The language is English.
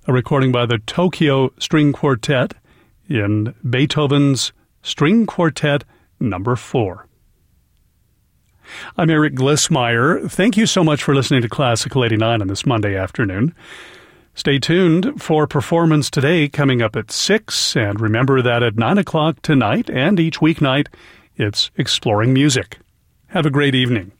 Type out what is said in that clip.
a recording by the Tokyo String Quartet in Beethoven's String Quartet No. 4. I'm Eric Glissmeyer. Thank you so much for listening to Classical 89 on this Monday afternoon. Stay tuned for Performance Today coming up at 6, and remember that at 9 o'clock tonight and each weeknight, it's Exploring Music. Have a great evening.